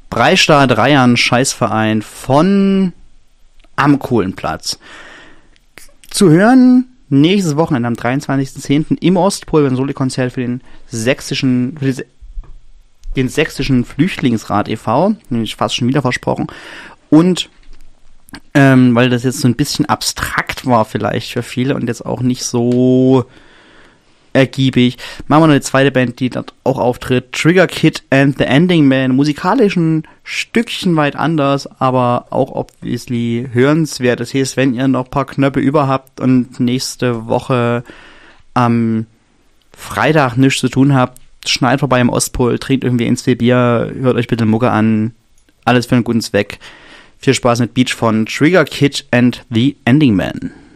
Freistaat Rheiern Scheißverein von Am Kohlenplatz. Zu hören nächstes Wochenende am 23.10. im Ostpol beim Soli-Konzert für den sächsischen Flüchtlingsrat e.V., nämlich fast schon wieder versprochen. Und weil das jetzt so ein bisschen abstrakt war vielleicht für viele und jetzt auch nicht so ergiebig, machen wir noch eine zweite Band, die dort auch auftritt. Trigger Kid and the Ending Man. Musikalisch ein Stückchen weit anders, aber auch obviously hörenswert. Das heißt, wenn ihr noch ein paar Knöpfe über habt und nächste Woche am Freitag nichts zu tun habt, schneit vorbei im Ostpol, trinkt irgendwie ein, zwei Bier, hört euch bitte Mucke an. Alles für einen guten Zweck. Viel Spaß mit Beach von Trigger Kid and the Ending Man.